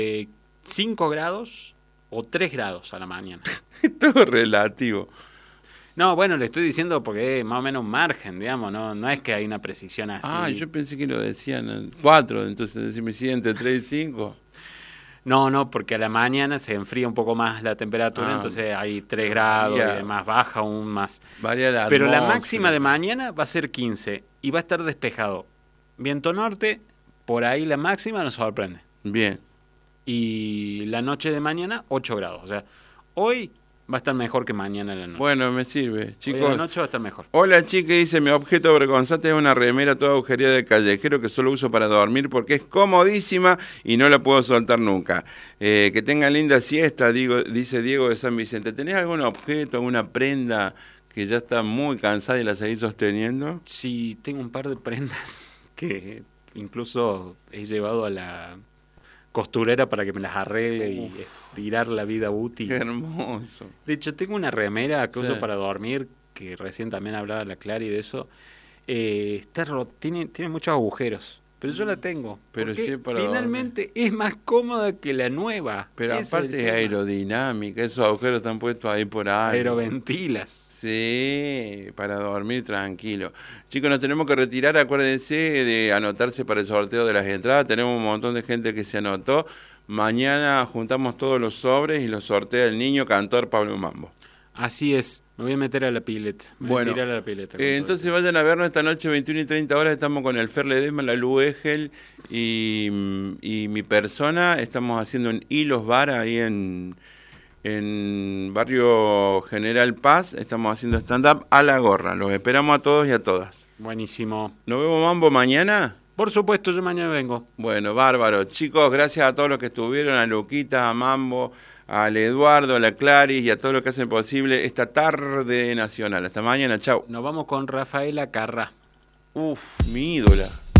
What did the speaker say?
5 grados o 3 grados a la mañana. Todo relativo. No, bueno, le estoy diciendo porque es más o menos un margen, digamos, no es que hay una precisión así. Ah, yo pensé que lo decían 4, entonces si me siguen entre 3 y 5. No, porque a la mañana se enfría un poco más la temperatura, entonces hay 3 grados y demás, baja aún más. Varía la Pero la atmósfera. máxima de mañana va a ser 15 y va a estar despejado. Viento norte, por ahí la máxima nos sorprende. Bien. Y la noche de mañana, 8 grados. O sea, hoy va a estar mejor que mañana en la noche. Bueno, me sirve, chicos. Hoy en la noche va a estar mejor. Hola, chica, dice, mi objeto vergonzante es una remera toda agujereada de callejero que solo uso para dormir porque es comodísima y no la puedo soltar nunca. Que tengan linda siesta, dice Diego de San Vicente. ¿Tenés algún objeto, alguna prenda que ya está muy cansada y la seguís sosteniendo? Sí, tengo un par de prendas que incluso he llevado a la costurera para que me las arregle y estirar la vida útil. Qué hermoso. De hecho, tengo una remera que uso Sí. para dormir, que recién también hablaba la Clary de eso. Tiene muchos agujeros, pero yo la tengo. Pero porque sí para finalmente es más cómoda que la nueva. Pero Ese aparte el es tema. aerodinámica, esos agujeros están puestos ahí por ahí. Aeroventilas. Sí, para dormir tranquilo. Chicos, nos tenemos que retirar, acuérdense de anotarse para el sorteo de las entradas. Tenemos un montón de gente que se anotó. Mañana juntamos todos los sobres y los sortea el niño cantor Pablo Mambo. Así es, me voy a meter a la pileta. Me voy a tirar a la pileta. Entonces vayan a vernos esta noche 21 y 30 horas. Estamos con el Fer Ledesma, la Lu Egel y mi persona. Estamos haciendo un Hilos Bar ahí en Barrio General Paz. Estamos haciendo stand-up a la gorra. Los esperamos a todos y a todas. Buenísimo. ¿Nos vemos, Mambo, mañana? Por supuesto, yo mañana vengo. Bueno, bárbaro. Chicos, gracias a todos los que estuvieron, a Luquita, a Mambo, al Eduardo, a la Clary y a todos los que hacen posible esta tarde nacional. Hasta mañana, chau. Nos vamos con Rafaela Carrá. Uf, mi ídola.